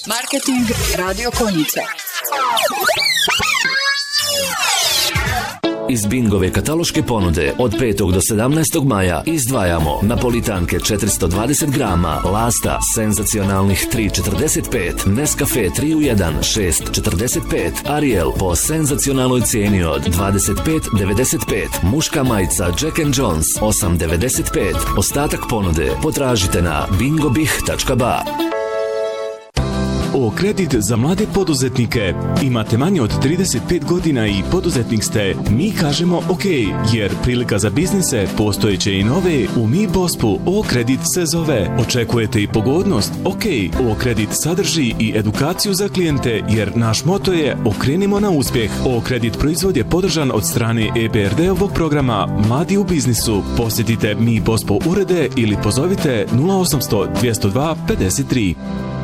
Marketing Radio Konjica. Iz Bingove kataloške ponude od 5. do 17. maja izdvajamo napolitanke 420 grama, Lasta senzacionalnih 3,45, Nescafe 3 u 1 6,45, Ariel po senzacionalnoj cijeni od 25,95, muška majica Jack & Jones 8,95. Ostatak ponude potražite na bingobih.ba. O kredit za mlade poduzetnike. Imate manje od 35 godina i poduzetnik ste? Mi kažemo OK, jer prilika za biznise postojeće i nove u Mi Bospu O kredit se zove. Očekujete i pogodnost? OK, O kredit sadrži i edukaciju za klijente, jer naš moto je okrenimo na uspjeh. O kredit proizvod je podržan od strane EBRD-ovog programa Mladi u biznisu. Posjetite Mi Bospo urede ili pozovite 0800 202 53.